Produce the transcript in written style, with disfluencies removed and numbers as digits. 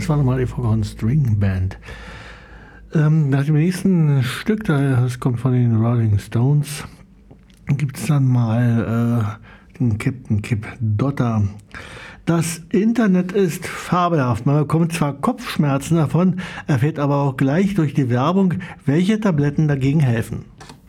das war nochmal die Forgotten String Band. Nach dem nächsten Stück, das kommt von den Rolling Stones, gibt es dann mal den Captain Kip Dotter. Das Internet ist fabelhaft. Man bekommt zwar Kopfschmerzen davon, erfährt aber auch gleich durch die Werbung, welche Tabletten dagegen helfen.